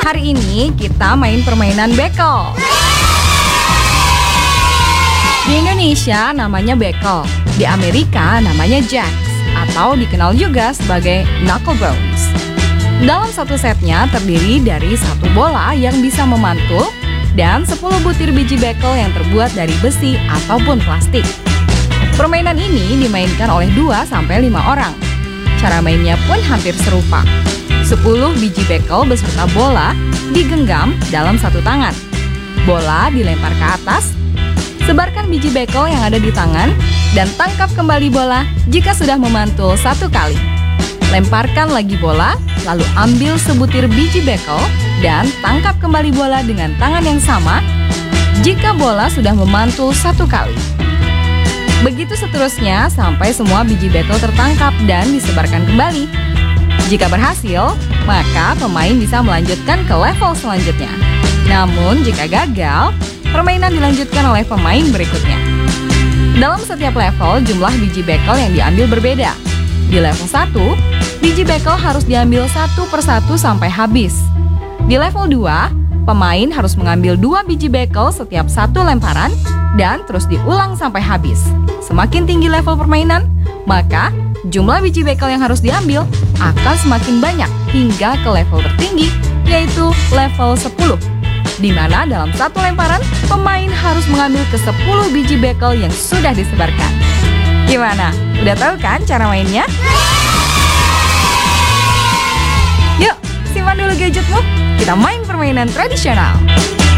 Hari ini kita main permainan bekel. Di Indonesia namanya bekel, di Amerika namanya jacks, atau dikenal juga sebagai knucklebones. Dalam satu setnya terdiri dari satu bola yang bisa memantul dan 10 butir biji bekel yang terbuat dari besi ataupun plastik. Permainan ini dimainkan oleh 2-5 orang. Cara mainnya pun hampir serupa. 10 biji bekel beserta bola digenggam dalam satu tangan. Bola dilempar ke atas. Sebarkan biji bekel yang ada di tangan dan tangkap kembali bola jika sudah memantul satu kali. Lemparkan lagi bola, lalu ambil sebutir biji bekel dan tangkap kembali bola dengan tangan yang sama jika bola sudah memantul satu kali. Begitu seterusnya sampai semua biji bekel tertangkap dan disebarkan kembali. Jika berhasil, maka pemain bisa melanjutkan ke level selanjutnya. Namun jika gagal, permainan dilanjutkan oleh pemain berikutnya. Dalam setiap level, jumlah biji bekel yang diambil berbeda. Di level 1, biji bekel harus diambil satu persatu sampai habis. Di level 2, pemain harus mengambil 2 biji bekel setiap satu lemparan dan terus diulang sampai habis. Semakin tinggi level permainan, maka jumlah biji bekel yang harus diambil akan semakin banyak hingga ke level tertinggi, yaitu level 10. Di mana dalam satu lemparan, pemain harus mengambil ke 10 biji bekel yang sudah disebarkan. Gimana? Udah tahu kan cara mainnya? Yuk, simpan dulu gadgetmu. Kita main permainan tradisional.